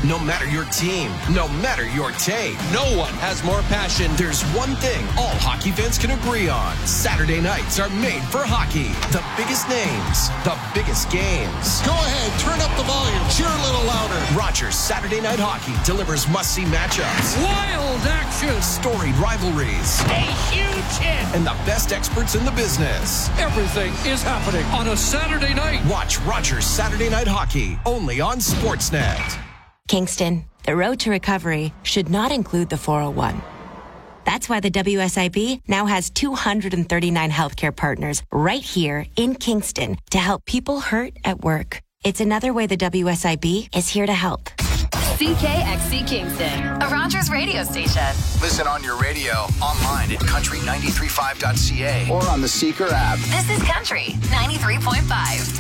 No matter your team, no matter your take, no one has more passion. There's one thing all hockey fans can agree on. Saturday nights are made for hockey. The biggest names, the biggest games. Go ahead, turn up the volume, cheer a little louder. Rogers Saturday Night Hockey delivers must-see matchups, Wild action, storied rivalries, a huge hit, and the best experts in the business. Everything is happening on a Saturday night. Watch Rogers Saturday Night Hockey, only on Sportsnet. Kingston, the road to recovery should not include the 401. That's why the WSIB now has 239 healthcare partners right here in Kingston to help people hurt at work. It's another way the WSIB is here to help. CKXC Kingston, a Rogers radio station. Listen on your radio, online at country935.ca, or on the Seeker app. This is Country 93.5.